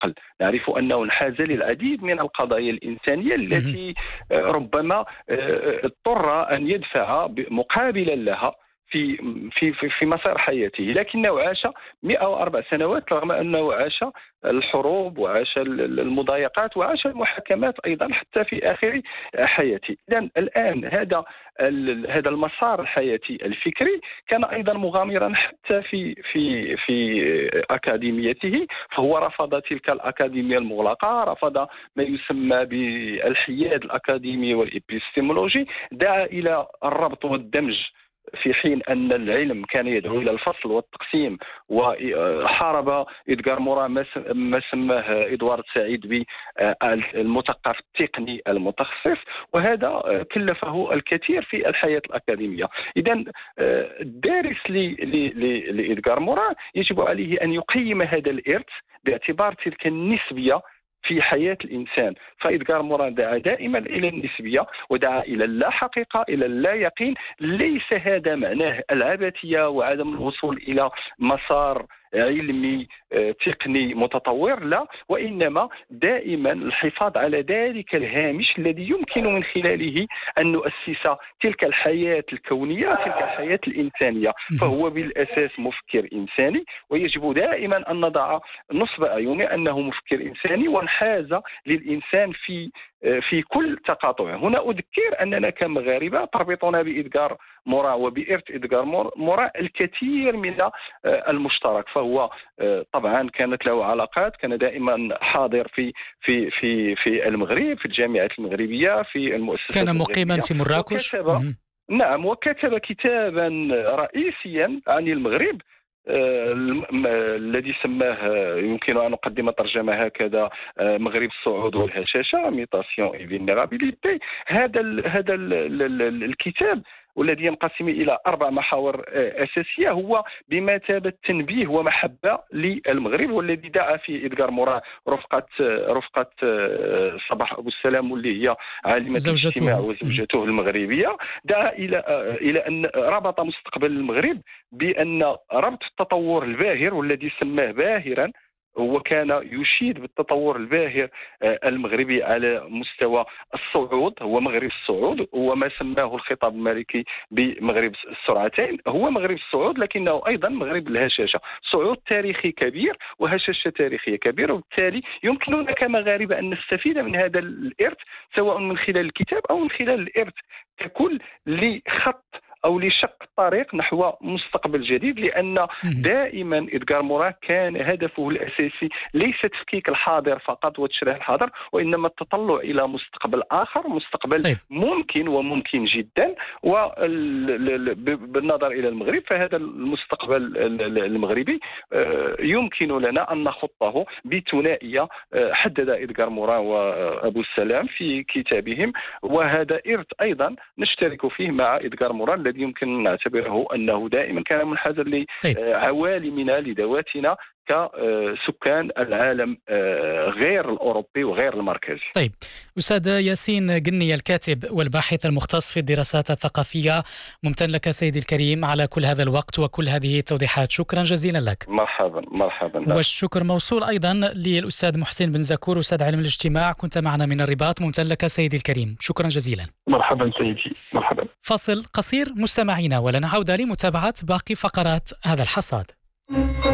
المعقل. نعرف أنه انحاز للعديد من القضايا الإنسانية التي ربما اضطر أن يدفع مقابلا لها في مسار حياته، لكنه عاش 104 سنوات رغم أنه عاش الحروب وعاش المضايقات وعاش المحاكمات أيضا حتى في آخر حياته. إذن الآن هذا المسار الحياتي الفكري كان أيضا مغامرا حتى في أكاديميته، فهو رفض تلك الأكاديمية المغلقة، رفض ما يسمى بالحياد الأكاديمي والإبستيمولوجي، دعا إلى الربط والدمج في حين أن العلم كان يدعو إلى الفصل والتقسيم، وحارب إدغار مورا ما سماه إدوارد سعيد بالمثقف التقني المتخصص، وهذا كلفه الكثير في الحياة الأكاديمية. إذن الدارس لإدغار مورا يجب عليه أن يقيم هذا الإرث باعتبار تلك النسبية في حياة الإنسان. فإدغار مورا دعا دائما إلى النسبية ودعا إلى اللا حقيقة، إلى اللا يقين. ليس هذا معناه العبثية وعدم الوصول إلى مسار علمي تقني متطور، لا، وإنما دائما الحفاظ على ذلك الهامش الذي يمكن من خلاله أن نؤسس تلك الحياة الكونية، تلك الحياة الإنسانية. فهو بالأساس مفكر إنساني، ويجب دائما أن نضع نصب أعيننا أنه مفكر إنساني وانحاز للإنسان في كل تقاطعه. هنا أذكر أننا كمغاربة تربطنا بإدغار مورا وبإرث إدغار مورا الكثير من المشترك. فهو طبعا كانت له علاقات، كان دائما حاضر في المغرب، في الجامعات المغربية، في المؤسسات كان مقيما في مراكش. نعم، وكتب كتابا رئيسيا عن المغرب الذي سماه، يمكن أن نقدم ترجمة هكذا، مغرب الصعود والهشاشة، ميتاسيون اي فيلنيرابيليتي. هذا الكتاب والذي ينقسم إلى 4 محاور أساسية هو بمثابة تنبيه ومحبة للمغرب، والذي دعا فيه إدغار مورا رفقة صباح أبو السلام واللي هي عالمة الاجتماع وزوجته المغربية، دعا إلى أن ربط مستقبل المغرب بأن ربط التطور الباهر والذي سماه باهرا، وكان يشيد بالتطور الباهر المغربي على مستوى الصعود، هو مغرب الصعود، وما سماه الخطاب المالكي بمغرب السرعتين. هو مغرب الصعود لكنه أيضا مغرب الهشاشة، صعود تاريخي كبير وهشاشة تاريخية كبيرة، وبالتالي يمكننا كمغاربة أن نستفيد من هذا الإرث سواء من خلال الكتاب أو من خلال الإرث ككل لخط أو لشق الطريق نحو مستقبل جديد. لأن دائما إدغار مورا كان هدفه الأساسي ليس تفكيك الحاضر فقط وتشريح الحاضر، وإنما التطلع إلى مستقبل آخر، مستقبل ممكن وممكن جدا. وبالنظر إلى المغرب، فهذا المستقبل المغربي يمكن لنا أن نخطه بثنائية حدد إدغار مورا وأبو السلام في كتابهم، وهذا إرث أيضا نشترك فيه مع إدغار مورا الذي يمكن أن نعتبره أنه دائما كان منحازا لعوالمنا، لذواتنا كسكان العالم غير الأوروبي وغير المركزي. طيب أستاذ ياسين قني، الكاتب والباحث المختص في الدراسات الثقافية، ممتن لك سيدي الكريم على كل هذا الوقت وكل هذه التوضيحات، شكرا جزيلا لك. مرحبا. والشكر موصول أيضا للأستاذ محسن بن زكور، أستاذ علم الاجتماع، كنت معنا من الرباط، ممتن لك سيدي الكريم، شكرا جزيلا. مرحبا سيدي، مرحبا. فاصل قصير مستمعينا، ولن نعود لمتابعة باقي فقرات هذا الحصاد.